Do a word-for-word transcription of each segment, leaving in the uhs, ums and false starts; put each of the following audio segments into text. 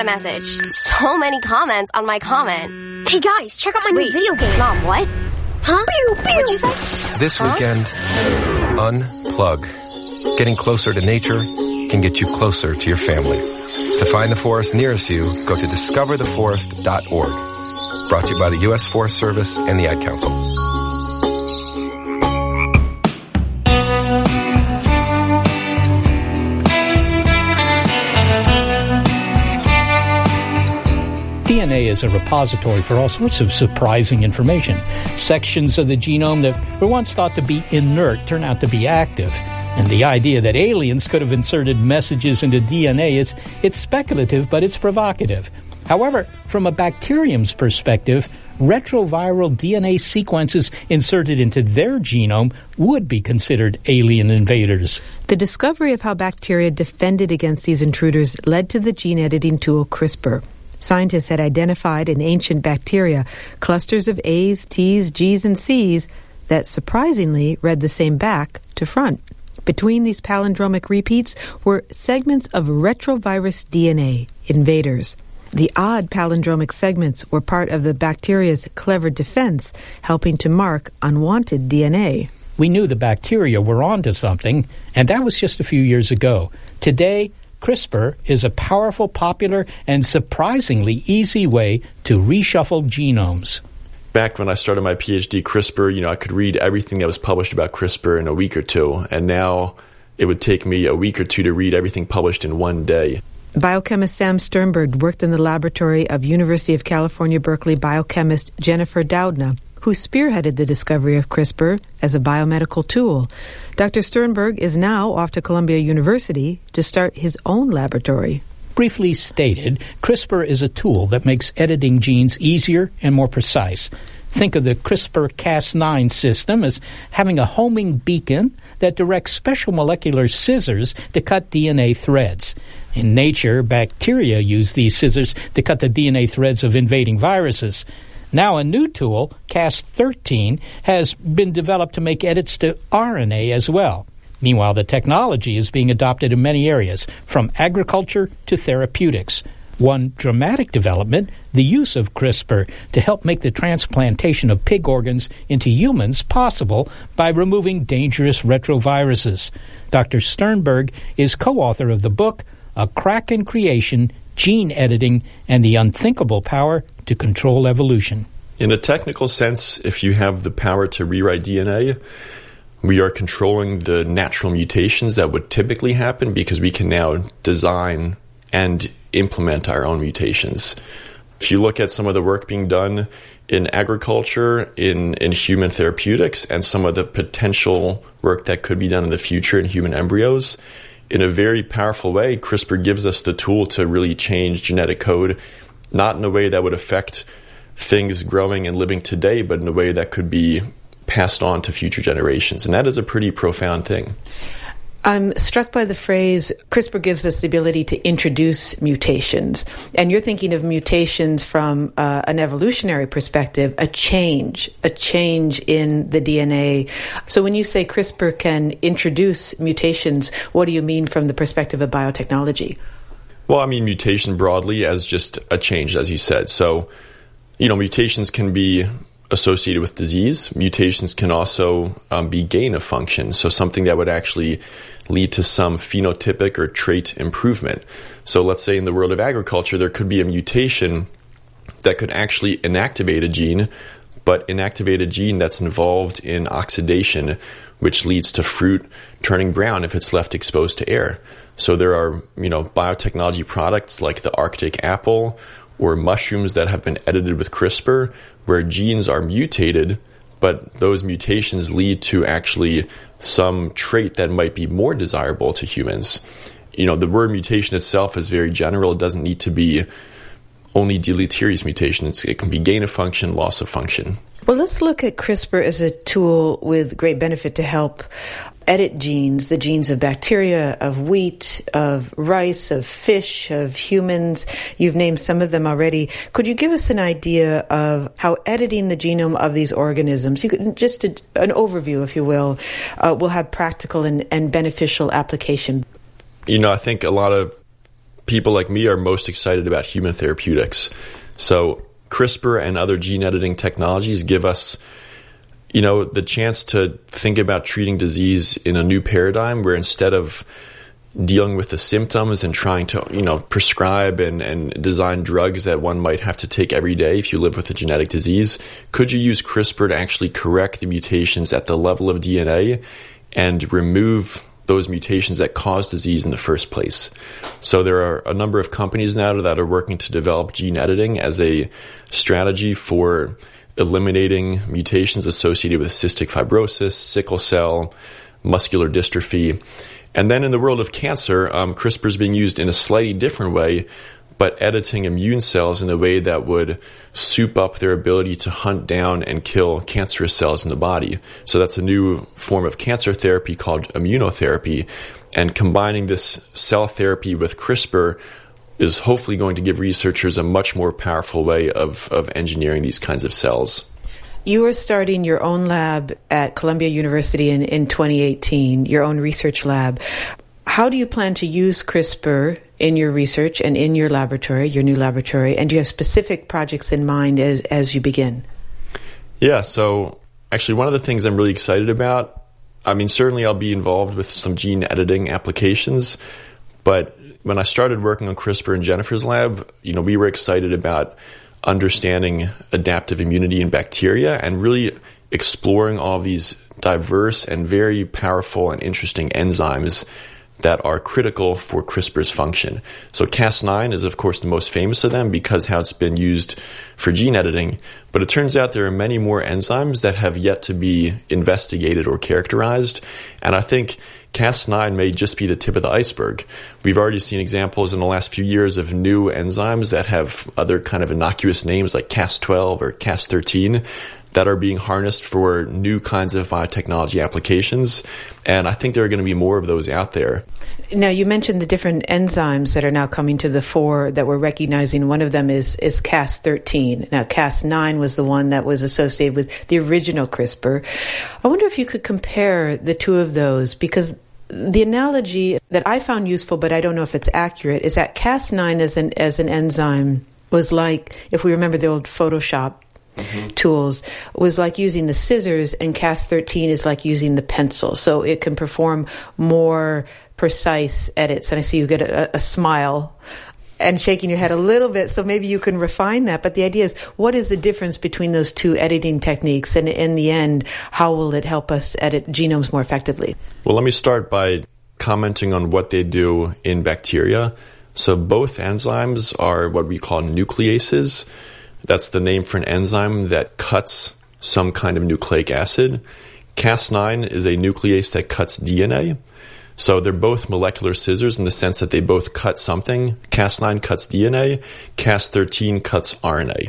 a message. So many comments on my comment. Hey guys, check out my Wait, new video game. Mom, what? Huh? Pew, pew. What'd you say? This huh? weekend, unplug. Getting closer to nature can get you closer to your family. To find the forest nearest you, go to discover the forest dot org. Brought to you by the U S Forest Service and the Ad Council. D N A is a repository for all sorts of surprising information. Sections of the genome that were once thought to be inert turn out to be active. And the idea that aliens could have inserted messages into D N A is it's speculative, but it's provocative. However, from a bacterium's perspective, retroviral D N A sequences inserted into their genome would be considered alien invaders. The discovery of how bacteria defended against these intruders led to the gene editing tool CRISPR. Scientists had identified in ancient bacteria clusters of A's, T's, G's, and C's that surprisingly read the same back to front. Between these palindromic repeats were segments of retrovirus D N A, invaders. The odd palindromic segments were part of the bacteria's clever defense, helping to mark unwanted D N A. We knew the bacteria were onto something, and that was just a few years ago. Today, CRISPR is a powerful, popular, and surprisingly easy way to reshuffle genomes. Back when I started my PhD, CRISPR, you know, I could read everything that was published about CRISPR in a week or two, and now it would take me a week or two to read everything published in one day. Biochemist Sam Sternberg worked in the laboratory of University of California, Berkeley biochemist Jennifer Doudna, who spearheaded the discovery of CRISPR as a biomedical tool. Doctor Sternberg is now off to Columbia University to start his own laboratory. Briefly stated, CRISPR is a tool that makes editing genes easier and more precise. Think of the CRISPR Cas nine system as having a homing beacon that directs special molecular scissors to cut D N A threads. In nature, bacteria use these scissors to cut the D N A threads of invading viruses. Now a new tool, Cas thirteen, has been developed to make edits to R N A as well. Meanwhile, the technology is being adopted in many areas, from agriculture to therapeutics. One dramatic development, the use of CRISPR to help make the transplantation of pig organs into humans possible by removing dangerous retroviruses. Doctor Sternberg is co-author of the book, A Crack in Creation, Gene Editing, and the Unthinkable Power to Control Evolution. In a technical sense, if you have the power to rewrite D N A, we are controlling the natural mutations that would typically happen because we can now design and implement our own mutations. If you look at some of the work being done in agriculture, in, in human therapeutics, and some of the potential work that could be done in the future in human embryos, in a very powerful way, CRISPR gives us the tool to really change genetic code, not in a way that would affect things growing and living today, but in a way that could be passed on to future generations. And that is a pretty profound thing. I'm struck by the phrase, CRISPR gives us the ability to introduce mutations. And you're thinking of mutations from uh, an evolutionary perspective, a change, a change in the D N A. So when you say CRISPR can introduce mutations, what do you mean from the perspective of biotechnology? Well, I mean mutation broadly as just a change, as you said. So, you know, mutations can be associated with disease. Mutations can also um, be gain of function, so something that would actually lead to some phenotypic or trait improvement. So let's say in the world of agriculture, there could be a mutation that could actually inactivate a gene, but inactivate a gene that's involved in oxidation, which leads to fruit turning brown if it's left exposed to air. So there are, you know, biotechnology products like the Arctic apple or mushrooms that have been edited with CRISPR, where genes are mutated, but those mutations lead to actually some trait that might be more desirable to humans. You know, the word mutation itself is very general. It doesn't need to be only deleterious mutations. It can be gain of function, loss of function. Well, let's look at CRISPR as a tool with great benefit to help edit genes, the genes of bacteria, of wheat, of rice, of fish, of humans. You've named some of them already. Could you give us an idea of how editing the genome of these organisms, you could just a, an overview, if you will, uh, will have practical and, and beneficial application? You know, I think a lot of people like me are most excited about human therapeutics. So CRISPR and other gene editing technologies give us, you know, the chance to think about treating disease in a new paradigm where instead of dealing with the symptoms and trying to, you know, prescribe and, and design drugs that one might have to take every day if you live with a genetic disease, could you use CRISPR to actually correct the mutations at the level of D N A and remove those mutations that cause disease in the first place? So there are a number of companies now that are working to develop gene editing as a strategy for eliminating mutations associated with cystic fibrosis, sickle cell, muscular dystrophy. And then in the world of cancer, um, CRISPR is being used in a slightly different way, but editing immune cells in a way that would soup up their ability to hunt down and kill cancerous cells in the body. So that's a new form of cancer therapy called immunotherapy. And combining this cell therapy with CRISPR is hopefully going to give researchers a much more powerful way of, of engineering these kinds of cells. You are starting your own lab at Columbia University in, in twenty eighteen, your own research lab. How do you plan to use CRISPR in your research and in your laboratory, your new laboratory? And do you have specific projects in mind as, as you begin? Yeah, so actually one of the things I'm really excited about, I mean, certainly I'll be involved with some gene editing applications, but when I started working on CRISPR in Jennifer's lab, you know, we were excited about understanding adaptive immunity in bacteria and really exploring all of these diverse and very powerful and interesting enzymes that are critical for CRISPR's function. So Cas nine is, of course, the most famous of them because how it's been used for gene editing. But it turns out there are many more enzymes that have yet to be investigated or characterized. And I think Cas nine may just be the tip of the iceberg. We've already seen examples in the last few years of new enzymes that have other kind of innocuous names like Cas twelve or Cas thirteen that are being harnessed for new kinds of biotechnology applications. And I think there are going to be more of those out there. Now, you mentioned the different enzymes that are now coming to the fore that we're recognizing. One of them is, is Cas thirteen. Now, Cas nine was the one that was associated with the original CRISPR. I wonder if you could compare the two of those, because the analogy that I found useful, but I don't know if it's accurate, is that Cas nine as an, as an enzyme was like, if we remember the old Photoshop Mm-hmm. tools, was like using the scissors, and Cas thirteen is like using the pencil. So it can perform more precise edits. And I see you get a, a smile and shaking your head a little bit, so maybe you can refine that. But the idea is, what is the difference between those two editing techniques? And in the end, how will it help us edit genomes more effectively? Well, let me start by commenting on what they do in bacteria. So both enzymes are what we call nucleases. That's the name for an enzyme that cuts some kind of nucleic acid. Cas nine is a nuclease that cuts D N A. So they're both molecular scissors in the sense that they both cut something. Cas nine cuts D N A. Cas thirteen cuts R N A.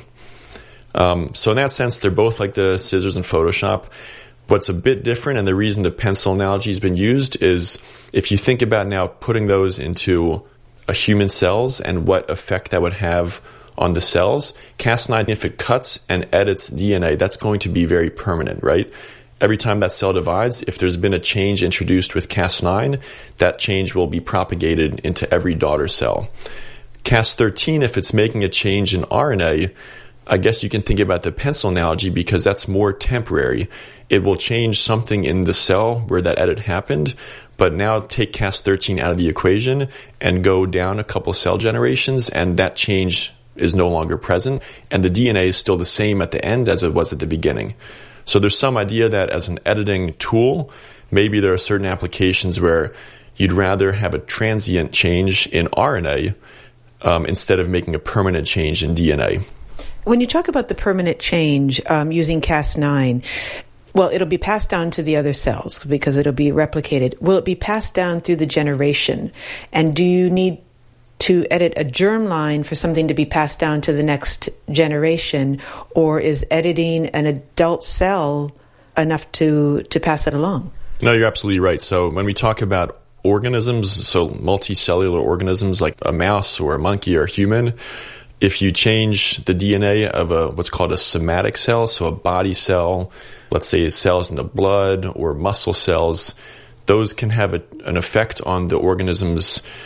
Um, so in that sense, they're both like the scissors in Photoshop. What's a bit different, and the reason the pencil analogy has been used, is if you think about now putting those into a human cells and what effect that would have on the cells, Cas nine, if it cuts and edits D N A, that's going to be very permanent, right? Every time that cell divides, if there's been a change introduced with Cas nine, that change will be propagated into every daughter cell. Cas thirteen, if it's making a change in R N A, I guess you can think about the pencil analogy because that's more temporary. It will change something in the cell where that edit happened, but now take Cas thirteen out of the equation and go down a couple cell generations, and that change is no longer present, and the D N A is still the same at the end as it was at the beginning. So there's some idea that as an editing tool, maybe there are certain applications where you'd rather have a transient change in R N A um, instead of making a permanent change in D N A. When you talk about the permanent change um, using Cas nine, well, it'll be passed down to the other cells because it'll be replicated. Will it be passed down through the generation? And do you need to edit a germline for something to be passed down to the next generation, or is editing an adult cell enough to, to pass it along? No, you're absolutely right. So when we talk about organisms, so multicellular organisms like a mouse or a monkey or a human, if you change the D N A of a what's called a somatic cell, so a body cell, let's say cells in the blood or muscle cells, those can have a, an effect on the organism's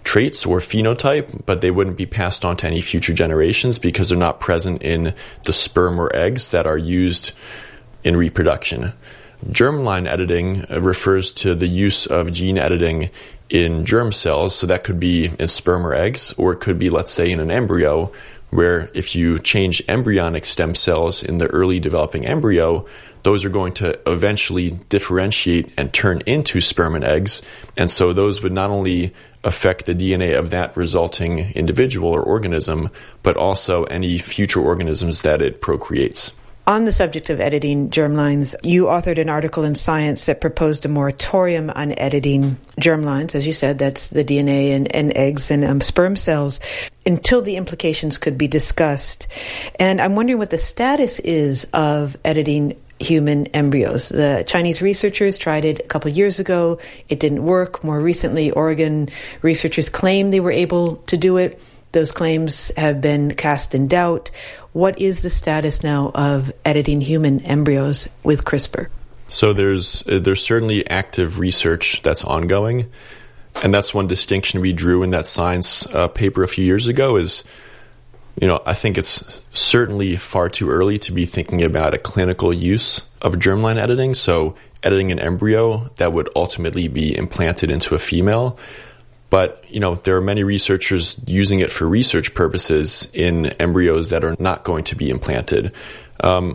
traits or phenotype, but they wouldn't be passed on to any future generations because they're not present in the sperm or eggs that are used in reproduction. Germline editing refers to the use of gene editing in germ cells, so that could be in sperm or eggs, or it could be, let's say, in an embryo, where if you change embryonic stem cells in the early developing embryo, those are going to eventually differentiate and turn into sperm and eggs. And so those would not only affect the D N A of that resulting individual or organism, but also any future organisms that it procreates. On the subject of editing germlines, you authored an article in Science that proposed a moratorium on editing germlines. As you said, that's the D N A and, and eggs and um, sperm cells, until the implications could be discussed. And I'm wondering what the status is of editing human embryos. The Chinese researchers tried it a couple of years ago. It didn't work. More recently, Oregon researchers claimed they were able to do it. Those claims have been cast in doubt. What is the status now of editing human embryos with CRISPR? So there's there's certainly active research that's ongoing, and that's one distinction we drew in that Science uh, paper a few years ago is, you know, I think it's certainly far too early to be thinking about a clinical use of germline editing, so editing an embryo that would ultimately be implanted into a female. But, you know, there are many researchers using it for research purposes in embryos that are not going to be implanted. Um,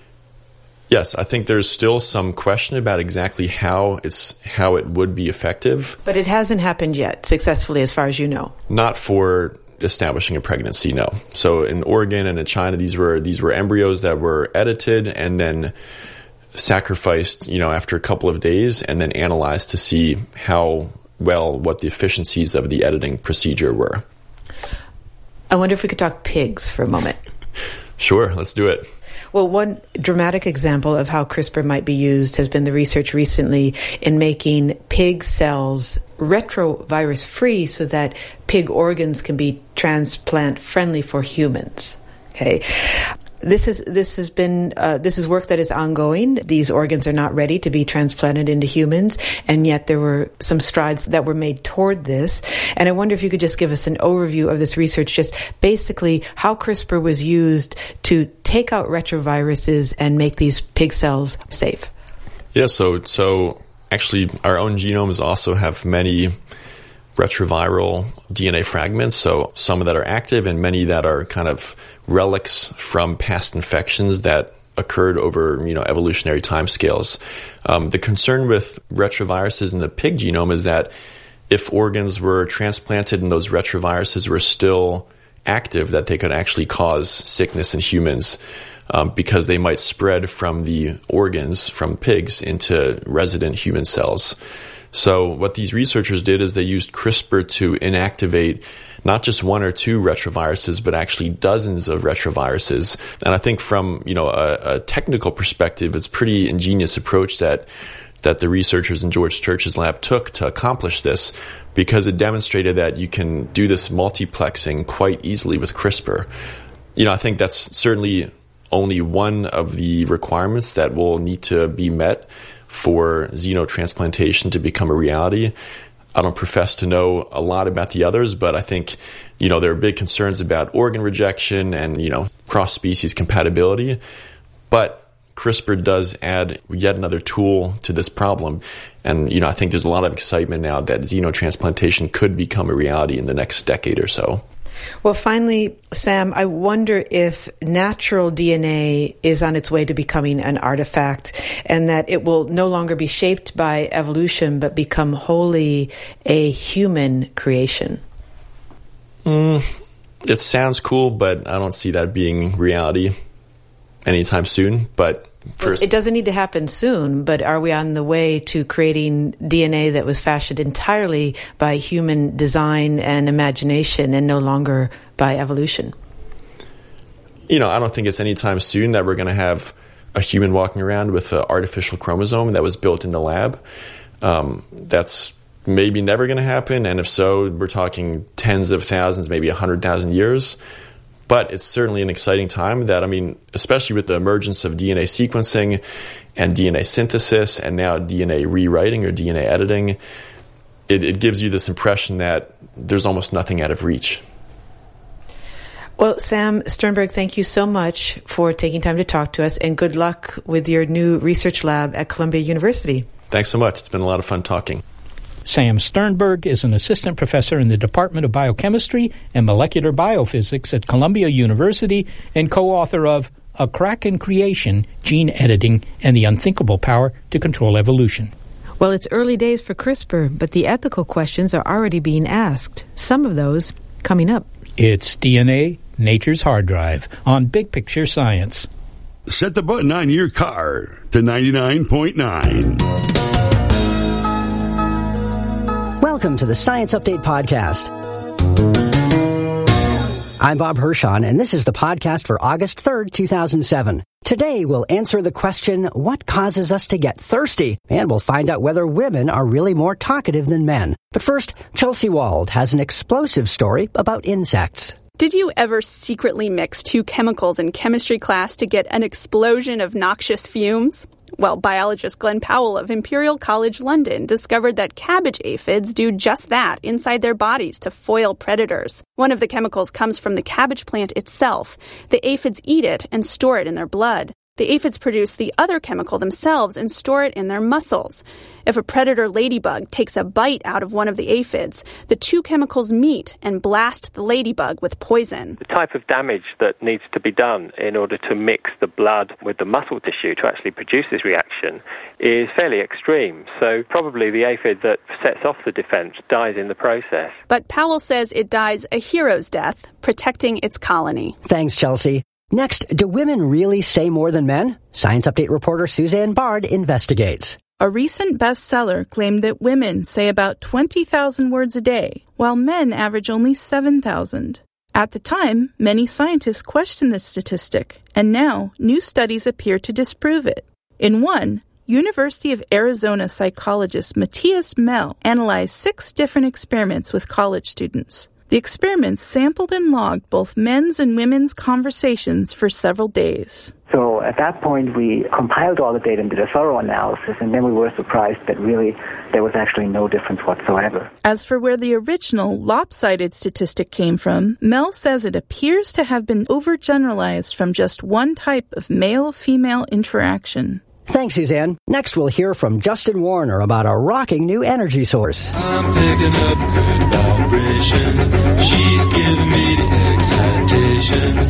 yes, I think there's still some question about exactly how it's how it would be effective. But it hasn't happened yet successfully, as far as you know. Not for establishing a pregnancy, no. So in Oregon and in China, these were these were embryos that were edited and then sacrificed, you know, after a couple of days, and then analyzed to see how well what the efficiencies of the editing procedure were. I wonder if we could talk pigs for a moment. Sure, let's do it. Well, one dramatic example of how CRISPR might be used has been the research recently in making pig cells retrovirus-free so that pig organs can be transplant-friendly for humans. Okay. This is this has been uh, this is work that is ongoing. These organs are not ready to be transplanted into humans, and yet there were some strides that were made toward this. And I wonder if you could just give us an overview of this research, just basically how CRISPR was used to take out retroviruses and make these pig cells safe. Yeah, so so actually our own genomes also have many retroviral D N A fragments, so some that are active and many that are kind of relics from past infections that occurred over, you know, evolutionary timescales. Um, the concern with retroviruses in the pig genome is that if organs were transplanted and those retroviruses were still active, that they could actually cause sickness in humans um, because they might spread from the organs from pigs into resident human cells. So what these researchers did is they used CRISPR to inactivate not just one or two retroviruses, but actually dozens of retroviruses. And I think from, you know, a, a technical perspective, it's a pretty ingenious approach that that the researchers in George Church's lab took to accomplish this, because it demonstrated that you can do this multiplexing quite easily with CRISPR. You know, I think that's certainly only one of the requirements that will need to be met for xenotransplantation to become a reality. I don't profess to know a lot about the others, but I think, you know, there are big concerns about organ rejection and, you know, cross-species compatibility. But CRISPR does add yet another tool to this problem. And, you know, I think there's a lot of excitement now that xenotransplantation could become a reality in the next decade or so. Well, finally, Sam, I wonder if natural D N A is on its way to becoming an artifact, and that it will no longer be shaped by evolution, but become wholly a human creation. Mm, it sounds cool, but I don't see that being reality anytime soon. But first, it doesn't need to happen soon, but are we on the way to creating D N A that was fashioned entirely by human design and imagination and no longer by evolution? You know, I don't think it's anytime soon that we're going to have a human walking around with an artificial chromosome that was built in the lab. Um, that's maybe never going to happen, and if so, we're talking tens of thousands, maybe one hundred thousand years. But it's certainly an exciting time that, I mean, especially with the emergence of D N A sequencing and D N A synthesis and now D N A rewriting or D N A editing, it, it gives you this impression that there's almost nothing out of reach. Well, Sam Sternberg, thank you so much for taking time to talk to us, and good luck with your new research lab at Columbia University. Thanks so much. It's been a lot of fun talking. Sam Sternberg is an assistant professor in the Department of Biochemistry and Molecular Biophysics at Columbia University and co-author of A Crack in Creation, Gene Editing, and the Unthinkable Power to Control Evolution. Well, it's early days for CRISPR, but the ethical questions are already being asked. Some of those coming up. It's D N A, Nature's Hard Drive, on Big Picture Science. Set the button on your car to ninety-nine point nine. Welcome to the Science Update Podcast. I'm Bob Hirschon, and this is the podcast for August third, two thousand seven. Today, we'll answer the question, what causes us to get thirsty? And we'll find out whether women are really more talkative than men. But first, Chelsea Wald has an explosive story about insects. Did you ever secretly mix two chemicals in chemistry class to get an explosion of noxious fumes? Well, biologist Glenn Powell of Imperial College London discovered that cabbage aphids do just that inside their bodies to foil predators. One of the chemicals comes from the cabbage plant itself. The aphids eat it and store it in their blood. The aphids produce the other chemical themselves and store it in their muscles. If a predator ladybug takes a bite out of one of the aphids, the two chemicals meet and blast the ladybug with poison. The type of damage that needs to be done in order to mix the blood with the muscle tissue to actually produce this reaction is fairly extreme. So probably the aphid that sets off the defense dies in the process. But Powell says it dies a hero's death, protecting its colony. Thanks, Chelsea. Next, do women really say more than men? Science Update reporter Suzanne Bard investigates. A recent bestseller claimed that women say about twenty thousand words a day, while men average only seven thousand. At the time, many scientists questioned this statistic, and now new studies appear to disprove it. In one, University of Arizona psychologist Matthias Mell analyzed six different experiments with college students. The experiments sampled and logged both men's and women's conversations for several days. So at that point, we compiled all the data and did a thorough analysis, and then we were surprised that really there was actually no difference whatsoever. As for where the original lopsided statistic came from, Mell says it appears to have been overgeneralized from just one type of male-female interaction. Thanks, Suzanne. Next, we'll hear from Justin Warner about a rocking new energy source. I'm picking up good vibrations. She's giving me the excitations.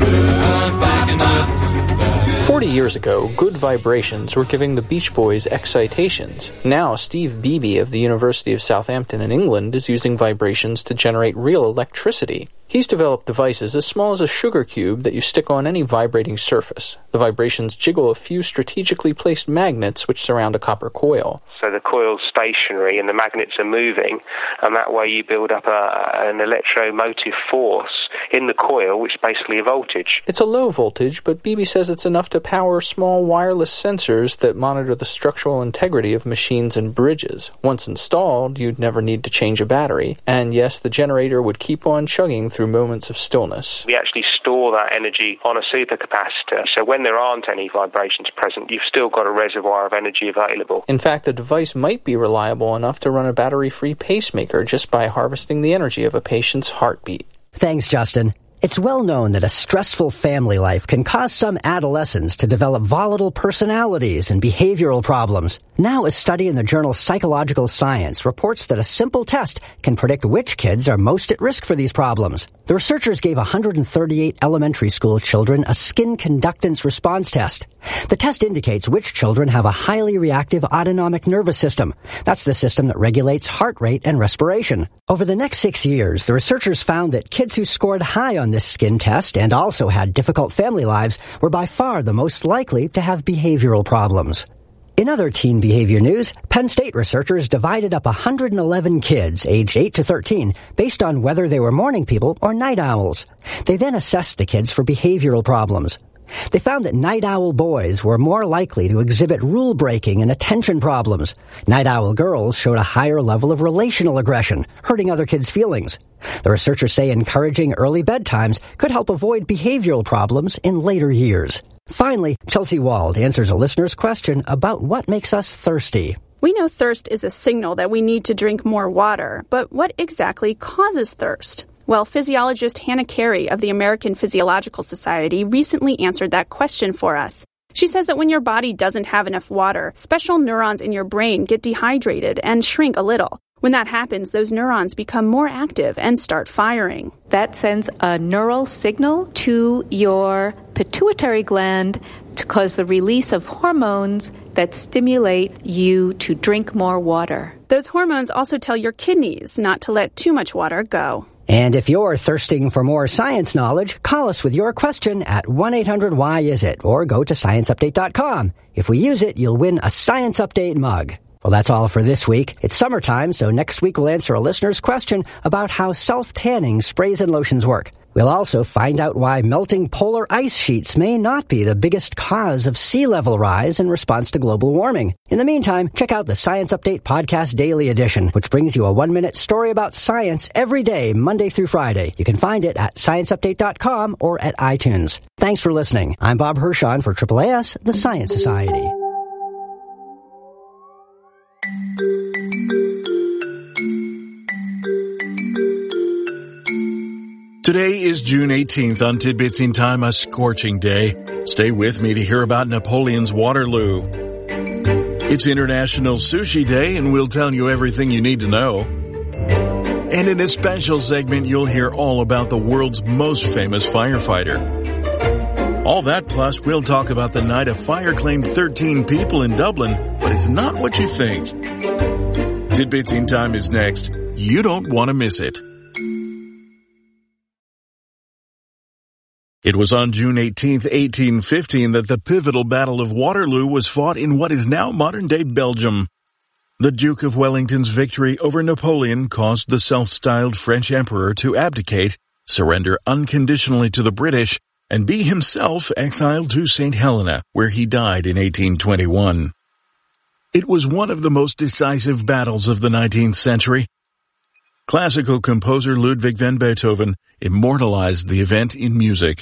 I'm picking up good vibrations. Forty years ago, Good Vibrations were giving the Beach Boys excitations. Now, Steve Beebe of the University of Southampton in England is using vibrations to generate real electricity. He's developed devices as small as a sugar cube that you stick on any vibrating surface. The vibrations jiggle a few strategically placed magnets which surround a copper coil. So the coil's stationary and the magnets are moving, and that way you build up a, an electromotive force in the coil, which is basically a voltage. It's a low voltage, but Beebe says it's enough to power small wireless sensors that monitor the structural integrity of machines and bridges. Once installed, you'd never need to change a battery. And yes, the generator would keep on chugging through moments of stillness. We actually store that energy on a supercapacitor, so when there aren't any vibrations present, you've still got a reservoir of energy available. In fact, the device might be reliable enough to run a battery-free pacemaker just by harvesting the energy of a patient's heartbeat. Thanks, Justin. It's well known that a stressful family life can cause some adolescents to develop volatile personalities and behavioral problems. Now, a study in the journal Psychological Science reports that a simple test can predict which kids are most at risk for these problems. The researchers gave one hundred thirty-eight elementary school children a skin conductance response test. The test indicates which children have a highly reactive autonomic nervous system. That's the system that regulates heart rate and respiration. Over the next six years, the researchers found that kids who scored high on this skin test and also had difficult family lives were by far the most likely to have behavioral problems. In other teen behavior news, Penn State researchers divided up one hundred eleven kids aged eight to thirteen based on whether they were morning people or night owls. They then assessed the kids for behavioral problems. They found that night owl boys were more likely to exhibit rule-breaking and attention problems. Night owl girls showed a higher level of relational aggression, hurting other kids' feelings. The researchers say encouraging early bedtimes could help avoid behavioral problems in later years. Finally, Chelsea Wald answers a listener's question about what makes us thirsty. We know thirst is a signal that we need to drink more water, but what exactly causes thirst? Well, physiologist Hannah Carey of the American Physiological Society recently answered that question for us. She says that when your body doesn't have enough water, special neurons in your brain get dehydrated and shrink a little. When that happens, those neurons become more active and start firing. That sends a neural signal to your pituitary gland to cause the release of hormones that stimulate you to drink more water. Those hormones also tell your kidneys not to let too much water go. And if you're thirsting for more science knowledge, call us with your question at one eight hundred why is it or go to science update dot com. If we use it, you'll win a Science Update mug. Well, that's all for this week. It's summertime, so next week we'll answer a listener's question about how self-tanning sprays and lotions work. We'll also find out why melting polar ice sheets may not be the biggest cause of sea level rise in response to global warming. In the meantime, check out the Science Update Podcast Daily Edition, which brings you a one-minute story about science every day, Monday through Friday. You can find it at science update dot com or at iTunes. Thanks for listening. I'm Bob Hirschon for triple A S, the Science Society. Today is June eighteenth. On Tidbits in Time, a scorching day. Stay with me to hear about Napoleon's Waterloo. It's International Sushi Day, and we'll tell you everything you need to know. And in a special segment, you'll hear all about the world's most famous firefighter. All that plus, we'll talk about the night a fire claimed thirteen people in Dublin, but it's not what you think. Tidbits in Time is next. You don't want to miss it. It was on June eighteenth, eighteen fifteen that the pivotal Battle of Waterloo was fought in what is now modern-day Belgium. The Duke of Wellington's victory over Napoleon caused the self-styled French emperor to abdicate, surrender unconditionally to the British, and be himself exiled to Saint Helena, where he died in eighteen twenty-one. It was one of the most decisive battles of the nineteenth century. Classical composer Ludwig van Beethoven immortalized the event in music.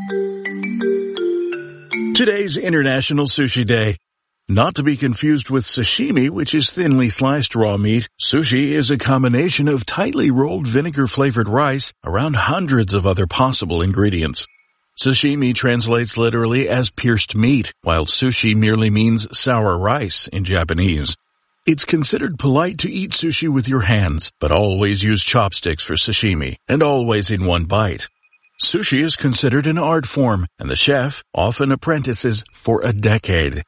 Today's International Sushi Day. Not to be confused with sashimi, which is thinly sliced raw meat, sushi is a combination of tightly rolled vinegar-flavored rice around hundreds of other possible ingredients. Sashimi translates literally as pierced meat, while sushi merely means sour rice in Japanese. It's considered polite to eat sushi with your hands, but always use chopsticks for sashimi, and always in one bite. Sushi is considered an art form, and the chef often apprentices for a decade.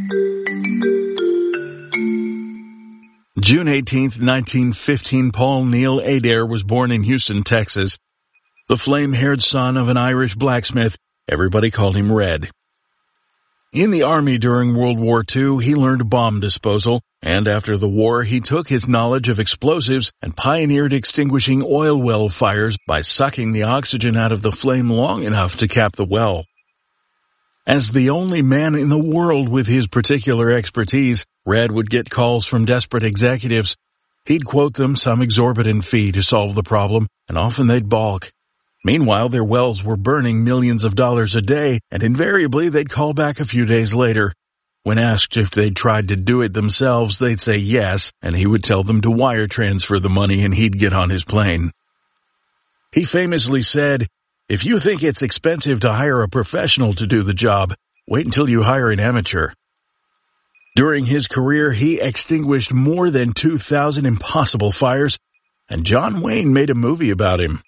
June eighteenth, nineteen fifteen, Paul Neil Adair was born in Houston, Texas. The flame-haired son of an Irish blacksmith, everybody called him Red. In the Army during World War Two, he learned bomb disposal, and after the war, he took his knowledge of explosives and pioneered extinguishing oil well fires by sucking the oxygen out of the flame long enough to cap the well. As the only man in the world with his particular expertise, Red would get calls from desperate executives. He'd quote them some exorbitant fee to solve the problem, and often they'd balk. Meanwhile, their wells were burning millions of dollars a day, and invariably they'd call back a few days later. When asked if they'd tried to do it themselves, they'd say yes, and he would tell them to wire transfer the money and he'd get on his plane. He famously said, "If you think it's expensive to hire a professional to do the job, wait until you hire an amateur." During his career, he extinguished more than two thousand impossible fires, and John Wayne made a movie about him.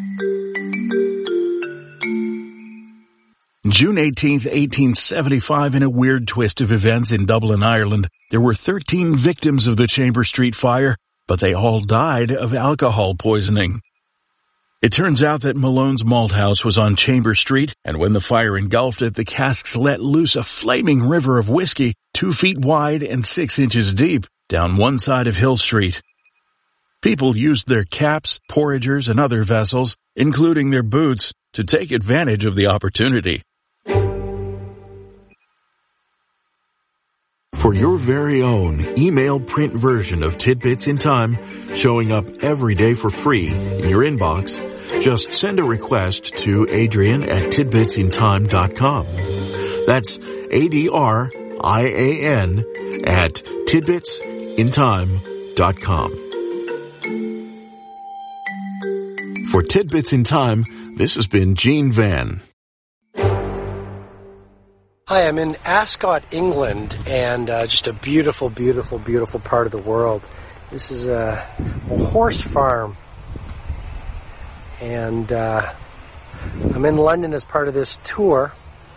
June eighteenth, eighteen seventy-five, in a weird twist of events in Dublin, Ireland, there were thirteen victims of the Chamber Street fire, but they all died of alcohol poisoning. It turns out that Malone's Malt House was on Chamber Street, and when the fire engulfed it, the casks let loose a flaming river of whiskey, two feet wide and six inches deep, down one side of Hill Street. People used their caps, porringers, and other vessels, including their boots, to take advantage of the opportunity. For your very own email print version of Tidbits in Time, showing up every day for free in your inbox, just send a request to Adrian at tidbits in time dot com. That's A D R I A N at tidbits in time dot com. For Tidbits in Time, this has been Gene Van. Hi, I'm in Ascot, England, and uh, just a beautiful, beautiful, beautiful part of the world. This is a, a horse farm, and uh, I'm in London as part of this tour,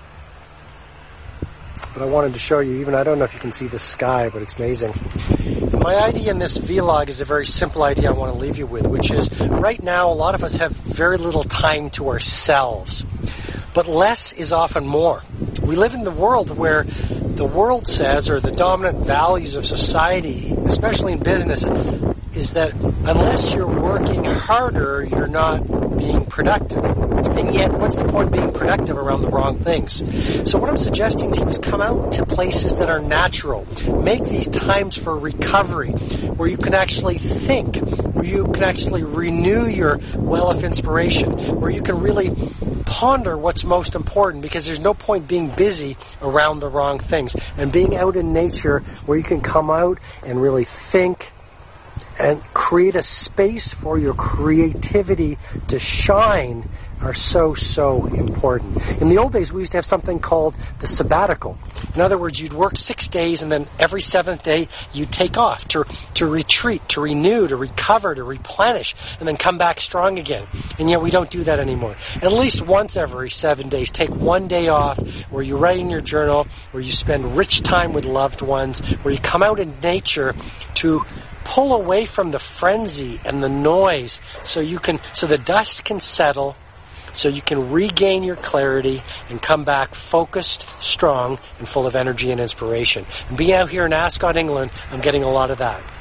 but I wanted to show you, even I don't know if you can see the sky, but it's amazing. My idea in this vlog is a very simple idea I want to leave you with, which is right now a lot of us have very little time to ourselves, but less is often more. We live in the world where the world says, or the dominant values of society, especially in business, is that unless you're working harder, you're not being productive. And yet, what's the point of being productive around the wrong things? So what I'm suggesting to you is come out to places that are natural. Make these times for recovery, where you can actually think, where you can actually renew your well of inspiration, where you can really ponder what's most important, because there's no point being busy around the wrong things. And being out in nature where you can come out and really think and create a space for your creativity to shine are so, so important. In the old days, we used to have something called the sabbatical. In other words, you'd work six days, and then every seventh day, you'd take off to, to retreat, to renew, to recover, to replenish, and then come back strong again. And yet we don't do that anymore. At least once every seven days, take one day off where you write in your journal, where you spend rich time with loved ones, where you come out in nature to pull away from the frenzy and the noise so you can, so the dust can settle, so you can regain your clarity and come back focused, strong, and full of energy and inspiration. And being out here in Ascot, England, I'm getting a lot of that.